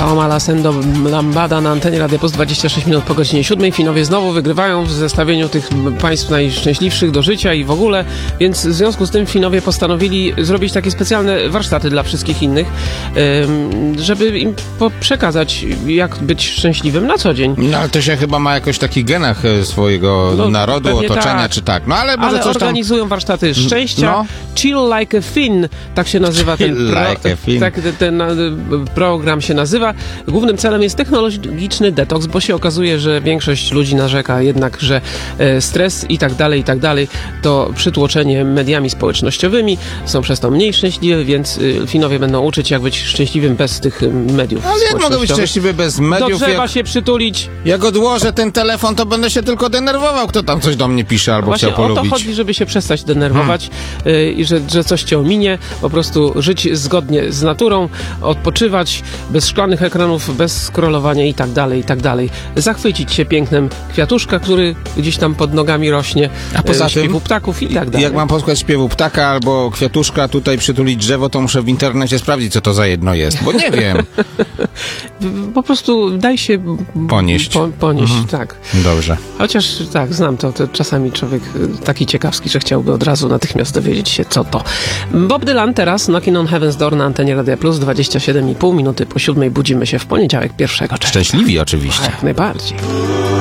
Kaomala Sendo Lambada na antenie Radia Plus 26 minut po godzinie 7. Finowie znowu wygrywają w zestawieniu tych państw najszczęśliwszych do życia i w ogóle, więc w związku z tym Finowie postanowili zrobić takie specjalne warsztaty dla wszystkich innych, żeby im przekazać, jak być szczęśliwym na co dzień. No ale to się chyba ma jakoś w takich genach swojego narodu, otoczenia, tak. Czy tak. No ale może coś tam... organizują warsztaty szczęścia. Chill Like a Fin, tak się nazywa ten program się nazywa. Głównym celem jest technologiczny detoks, bo się okazuje, że większość ludzi narzeka jednak, że stres i tak dalej, to przytłoczenie mediami społecznościowymi, są przez to mniej szczęśliwe, więc Finowie będą uczyć, jak być szczęśliwym bez tych mediów. Ale jak mogę być szczęśliwy bez mediów? Do drzewa się przytulić. Jak odłożę ten telefon, to będę się tylko denerwował, kto tam coś do mnie pisze albo Właśnie chciał polubić. o to chodzi, żeby się przestać denerwować i że coś cię ominie, po prostu żyć zgodnie z naturą, odpoczywać, bez szklanych ekranów, bez scrollowania i tak dalej. Zachwycić się pięknem kwiatuszka, który gdzieś tam pod nogami rośnie, a poza śpiewu ptaków i tak dalej. Jak mam posłuchać śpiewu ptaka albo kwiatuszka, tutaj przytulić drzewo, to muszę w internecie sprawdzić, co to za jedno jest, bo nie wiem. Po prostu daj się ponieść. Ponieść, tak. Dobrze. Chociaż tak, znam to czasami człowiek taki ciekawski, że chciałby od razu natychmiast dowiedzieć się, co to. Bob Dylan teraz, Knocking on Heaven's Door na antenie Radia Plus, 27,5 minuty po 7. Budzimy się w poniedziałek 1 czerwca. Szczęśliwi oczywiście. Jak najbardziej.